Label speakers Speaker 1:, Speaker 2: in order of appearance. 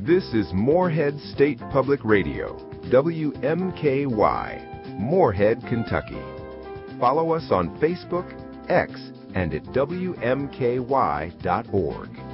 Speaker 1: This is Morehead State Public Radio, WMKY, Morehead, Kentucky. Follow us on Facebook, X, and at WMKY.org.